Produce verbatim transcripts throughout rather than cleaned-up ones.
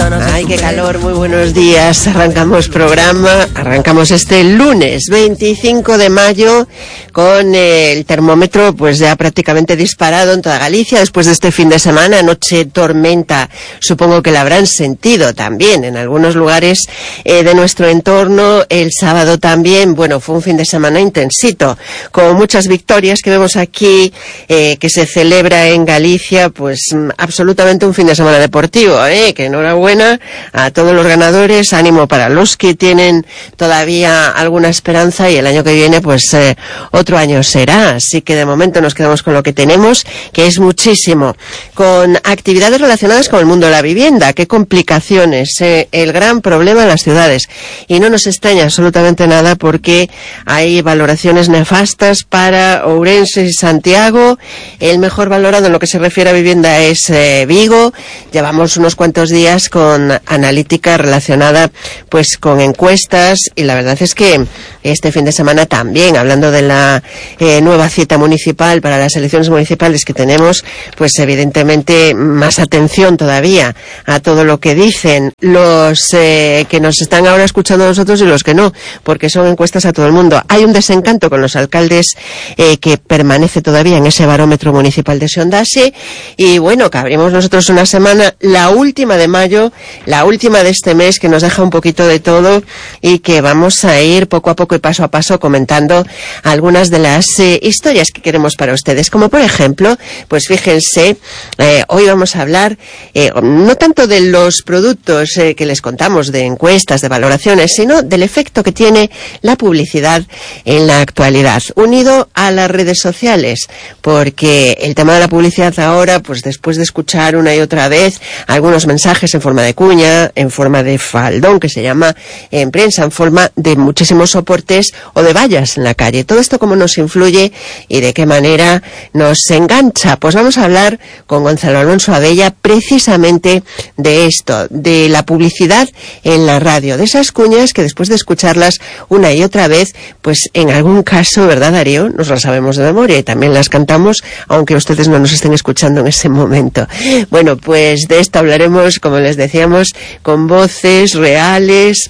Ay, qué calor, muy buenos días. Arrancamos programa, arrancamos este lunes veinticinco de mayo con el termómetro pues ya prácticamente disparado en toda Galicia después de este fin de semana. Anoche tormenta, supongo que la habrán sentido también en algunos lugares eh, de nuestro entorno. El sábado también, bueno, fue un fin de semana intensito, con muchas victorias que vemos aquí, eh, que se celebra en Galicia, pues absolutamente un fin de semana deportivo, eh, que enhorabuena a todos los ganadores, ánimo para los que tienen todavía alguna esperanza, y el año que viene pues eh, otro año será, así que de momento nos quedamos con lo que tenemos, que es muchísimo, con actividades relacionadas con el mundo de la vivienda. Qué complicaciones, eh, el gran problema en las ciudades, y no nos extraña absolutamente nada porque hay valoraciones nefastas para Ourense y Santiago. El mejor valorado en lo que se refiere a vivienda es eh, Vigo. Llevamos unos cuantos días con analítica relacionada pues con encuestas, y la verdad es que este fin de semana también, hablando de la eh, nueva cita municipal para las elecciones municipales que tenemos, pues evidentemente más atención todavía a todo lo que dicen los eh, que nos están ahora escuchando a nosotros y los que no, porque son encuestas a todo el mundo. Hay un desencanto con los alcaldes eh, que permanece todavía en ese barómetro municipal de Sondase, y bueno, que abrimos nosotros una semana, la última de mayo, la última de este mes, que nos deja un poquito de todo, y que vamos a ir poco a poco y paso a paso comentando algunas de las eh, historias que queremos para ustedes, como por ejemplo, pues fíjense, eh, hoy vamos a hablar eh, no tanto de los productos eh, que les contamos, de encuestas, de valoraciones, sino del efecto que tiene la publicidad en la actualidad, unido a las redes sociales, porque el tema de la publicidad ahora, pues después de escuchar una y otra vez algunos mensajes en forma de cuña, en forma de faldón, que se llama en prensa, en forma de muchísimos soportes o de vallas en la calle, todo esto cómo nos influye y de qué manera nos engancha. Pues vamos a hablar con Gonzalo Alonso Abella precisamente de esto, de la publicidad en la radio, de esas cuñas que después de escucharlas una y otra vez, pues en algún caso, ¿verdad, Darío?, nos las sabemos de memoria y también las cantamos, aunque ustedes no nos estén escuchando en ese momento. Bueno, pues de esto hablaremos, como les decíamos, con voces reales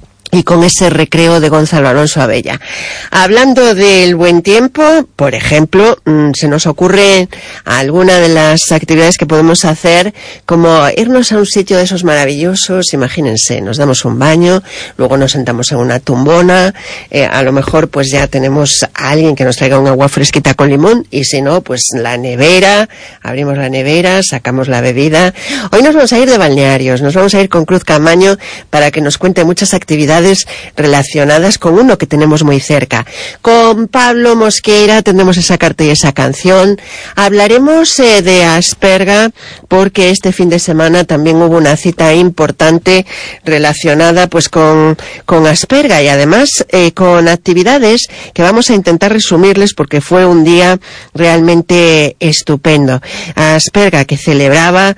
y con ese recreo de Gonzalo Alonso Abella. Hablando del buen tiempo, por ejemplo, se nos ocurre alguna de las actividades que podemos hacer, como irnos a un sitio de esos maravillosos. Imagínense, nos damos un baño, luego nos sentamos en una tumbona, eh, a lo mejor pues ya tenemos a alguien que nos traiga un agua fresquita con limón, y si no, pues la nevera, abrimos la nevera, sacamos la bebida. Hoy nos vamos a ir de balnearios, nos vamos a ir con Cruz Camaño para que nos cuente muchas actividades relacionadas con uno que tenemos muy cerca. Con Pablo Mosqueira tendremos esa carta y esa canción. Hablaremos eh, de Asperga, porque este fin de semana también hubo una cita importante relacionada pues con, con Asperga, y además eh, con actividades que vamos a intentar resumirles porque fue un día realmente estupendo. Asperga, que celebraba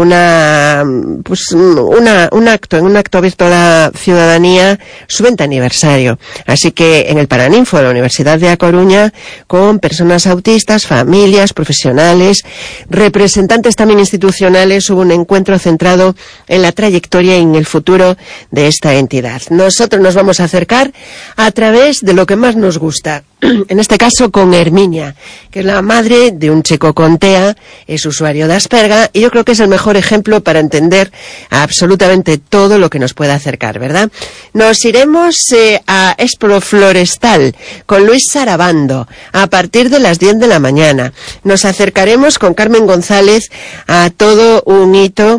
una pues una, un acto, en un acto abierto a la ciudadanía, su veinte aniversario. Así que en el Paraninfo de la Universidad de A Coruña, con personas autistas, familias, profesionales, representantes también institucionales, hubo un encuentro centrado en la trayectoria y en el futuro de esta entidad. Nosotros nos vamos a acercar a través de lo que más nos gusta, en este caso con Herminia, que es la madre de un chico con T E A, es usuario de Asperga, y yo creo que es el mejor ejemplo para entender absolutamente todo lo que nos puede acercar, ¿verdad? Nos iremos eh, a Expo Florestal con Luis Sarabando a partir de las diez de la mañana. Nos acercaremos con Carmen González a todo un hito,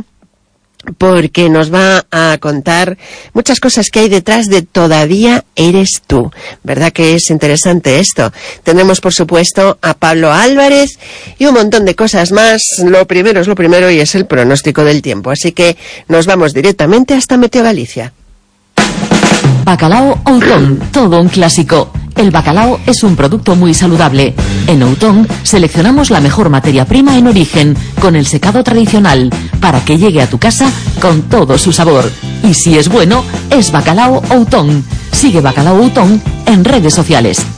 porque nos va a contar muchas cosas que hay detrás de Todavía eres tú. ¿Verdad que es interesante esto? Tenemos, por supuesto, a Pablo Álvarez y un montón de cosas más. Lo primero es lo primero, y es el pronóstico del tiempo. Así que nos vamos directamente hasta Meteo Galicia. Bacalao Outón, todo un clásico. El bacalao es un producto muy saludable. En Outón seleccionamos la mejor materia prima en origen, con el secado tradicional, para que llegue a tu casa con todo su sabor. Y si es bueno, es Bacalao Outón. Sigue Bacalao Outón en redes sociales.